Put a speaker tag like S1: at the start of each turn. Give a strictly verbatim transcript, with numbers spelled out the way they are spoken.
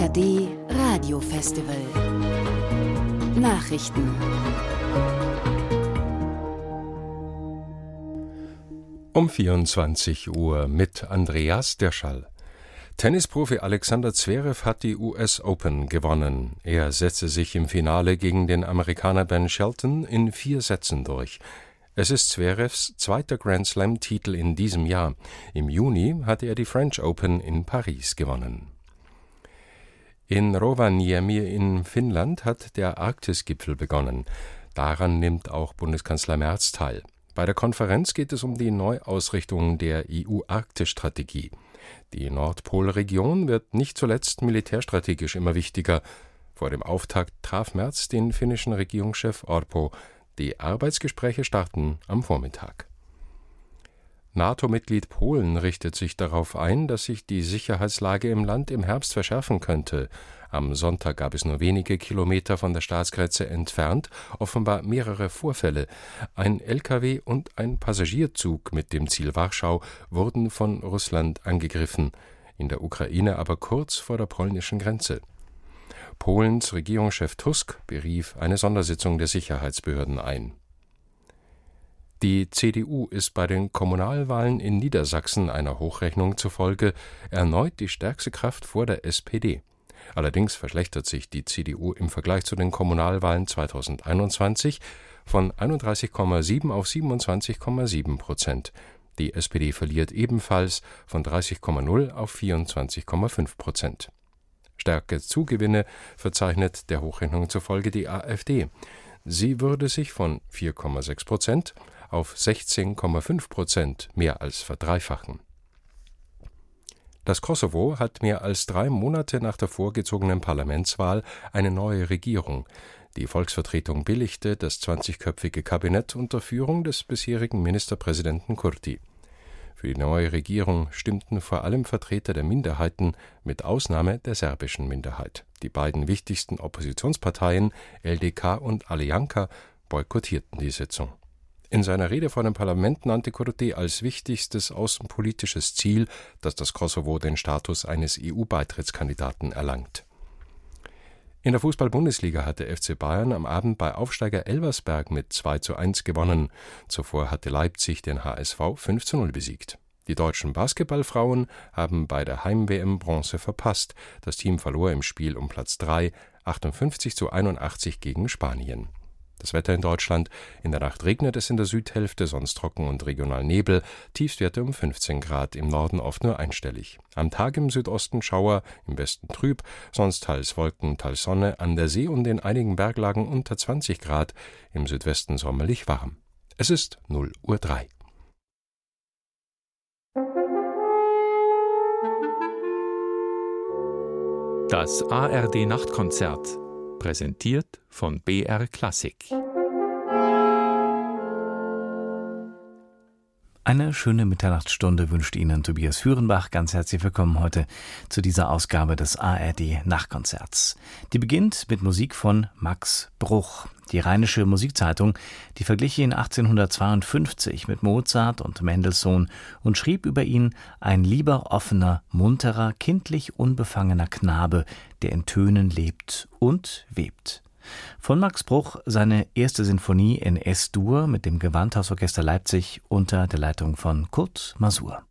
S1: R D Radiofestival. Nachrichten.
S2: Um vierundzwanzig Uhr mit Andreas Derschall. Tennisprofi Alexander Zverev hat die U S Open gewonnen. Er setzte sich im Finale gegen den Amerikaner Ben Shelton in vier Sätzen durch. Es ist Zverevs zweiter Grand-Slam-Titel in diesem Jahr. Im Juni hatte er die French Open in Paris gewonnen. In Rovaniemi in Finnland hat der Arktisgipfel begonnen. Daran nimmt auch Bundeskanzler Merz teil. Bei der Konferenz geht es um die Neuausrichtung der E U-Arktis-Strategie. Die Nordpolregion wird nicht zuletzt militärstrategisch immer wichtiger. Vor dem Auftakt traf Merz den finnischen Regierungschef Orpo. Die Arbeitsgespräche starten am Vormittag. NATO-Mitglied Polen richtet sich darauf ein, dass sich die Sicherheitslage im Land im Herbst verschärfen könnte. Am Sonntag gab es nur wenige Kilometer von der Staatsgrenze entfernt offenbar mehrere Vorfälle. Ein L K W und ein Passagierzug mit dem Ziel Warschau wurden von Russland angegriffen, in der Ukraine aber kurz vor der polnischen Grenze. Polens Regierungschef Tusk berief eine Sondersitzung der Sicherheitsbehörden ein. Die C D U ist bei den Kommunalwahlen in Niedersachsen einer Hochrechnung zufolge erneut die stärkste Kraft vor der S P D. Allerdings verschlechtert sich die C D U im Vergleich zu den Kommunalwahlen zweitausendeinundzwanzig von einunddreißig Komma sieben auf siebenundzwanzig Komma sieben Prozent. Die S P D verliert ebenfalls von dreißig Komma null auf vierundzwanzig Komma fünf Prozent. Stärke Zugewinne verzeichnet der Hochrechnung zufolge die AfD. Sie würde sich von vier Komma sechs Prozent auf sechzehn Komma fünf Prozent mehr als verdreifachen. Das Kosovo hat mehr als drei Monate nach der vorgezogenen Parlamentswahl eine neue Regierung. Die Volksvertretung billigte das zwanzigköpfige Kabinett unter Führung des bisherigen Ministerpräsidenten Kurti. Für die neue Regierung stimmten vor allem Vertreter der Minderheiten, mit Ausnahme der serbischen Minderheit. Die beiden wichtigsten Oppositionsparteien, L D K und Alianka, boykottierten die Sitzung. In seiner Rede vor dem Parlament nannte Kurti als wichtigstes außenpolitisches Ziel, dass das Kosovo den Status eines E U-Beitrittskandidaten erlangt. In der Fußball-Bundesliga hat der F C Bayern am Abend bei Aufsteiger Elversberg mit zwei zu eins gewonnen. Zuvor hatte Leipzig den H S V fünf zu null besiegt. Die deutschen Basketballfrauen haben bei der Heim-W M Bronze verpasst. Das Team verlor im Spiel um Platz drei, achtundfünfzig zu einundachtzig gegen Spanien. Das Wetter in Deutschland: In der Nacht regnet es in der Südhälfte, sonst trocken und regional Nebel, Tiefstwerte um fünfzehn Grad, im Norden oft nur einstellig. Am Tag im Südosten Schauer, im Westen trüb, sonst teils Wolken, teils Sonne, an der See und in einigen Berglagen unter zwanzig Grad, im Südwesten sommerlich warm. Es ist null Uhr drei.
S3: Das A R D-Nachtkonzert, präsentiert von B R Klassik.
S4: Eine schöne Mitternachtsstunde wünscht Ihnen Tobias Führenbach. Ganz herzlich willkommen heute zu dieser Ausgabe des A R D-Nachtkonzerts. Die beginnt mit Musik von Max Bruch. Die Rheinische Musikzeitung, die verglich ihn achtzehnhundertzweiundfünfzig mit Mozart und Mendelssohn und schrieb über ihn: ein lieber, offener, munterer, kindlich unbefangener Knabe, der in Tönen lebt und webt. Von Max Bruch seine erste Sinfonie in Es-Dur mit dem Gewandhausorchester Leipzig unter der Leitung von Kurt Masur.